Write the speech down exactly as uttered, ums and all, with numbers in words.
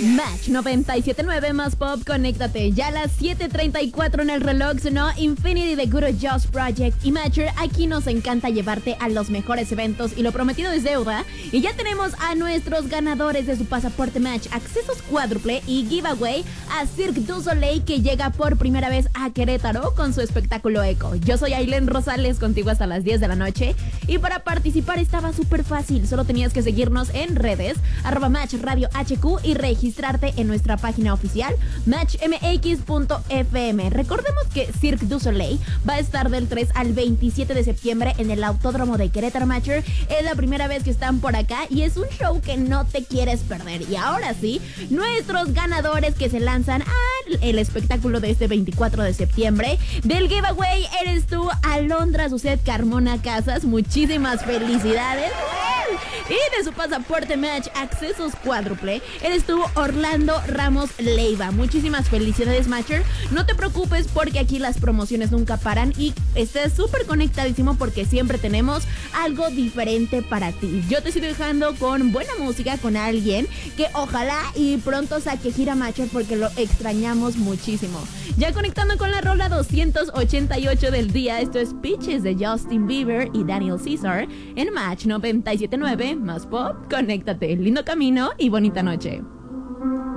Match noventa y siete punto nueve más pop, conéctate. Ya a las siete treinta y cuatro en el reloj sonó Infinity de Guru Joss Project y Matcher. Aquí nos encanta llevarte a los mejores eventos y lo prometido es deuda. Y ya tenemos a nuestros ganadores de su pasaporte Match, accesos cuádruple y giveaway a Cirque du Soleil, que llega por primera vez a Querétaro con su espectáculo Eco. Yo soy Ailén Rosales, contigo hasta las diez de la noche. Y para participar estaba súper fácil, solo tenías que seguirnos en redes, arroba Match Radio H Q, y registrarte en nuestra página oficial match m x punto f m. Recordemos que Cirque du Soleil va a estar del tres al veintisiete de septiembre en el Autódromo de Querétaro. Matcher, es la primera vez que están por acá y es un show que no te quieres perder. Y ahora sí, nuestros ganadores que se lanzan al espectáculo de este veinticuatro de septiembre del giveaway eres tú, Alondra Sucet Carmona Casas. Muchísimas felicidades. Y de su pasaporte Match, accesos cuádruple, eres tú, Orlando Ramos Leiva. Muchísimas felicidades, Matcher. No te preocupes porque aquí las promociones nunca paran y estés súper conectadísimo porque siempre tenemos algo diferente para ti. Yo te estoy dejando con buena música, con alguien que ojalá y pronto saque gira, Matcher, porque lo extrañamos muchísimo. Ya conectando con la rola doscientos ochenta y ocho del día, esto es Peaches de Justin Bieber y Daniel Caesar en Match noventa y siete punto nueve más pop. Conéctate, lindo camino y bonita noche.